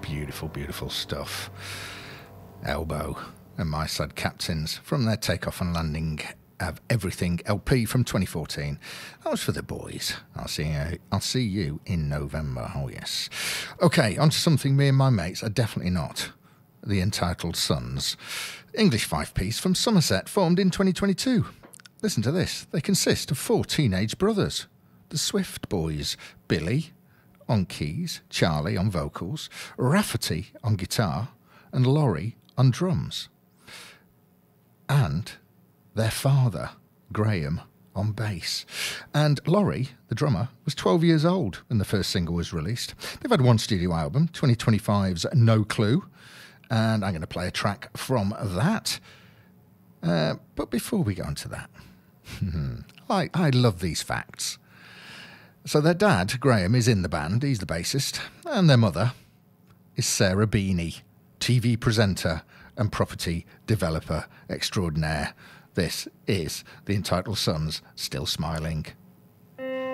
beautiful, beautiful stuff. Elbow and My Sad Captains from their Takeoff and Landing of Everything LP from 2014. That was for the boys. I'll see you in November. Oh, yes. Okay, on to something me and my mates are definitely not. The Entitled Sons. English five-piece from Somerset, formed in 2022. Listen to this. They consist of 4 teenage brothers. The Swift Boys. Billy on keys, Charlie on vocals, Rafferty on guitar, and Laurie on drums. And their father, Graham, on bass. And Laurie, the drummer, was 12 years old when the first single was released. They've had one studio album, 2025's No Clue, and I'm going to play a track from that. But before we go on to that, I love these facts. So their dad, Graham, is in the band, he's the bassist, and their mother is Sarah Beanie, TV presenter and property developer extraordinaire. This is the Entitled Sons, Still Smiling.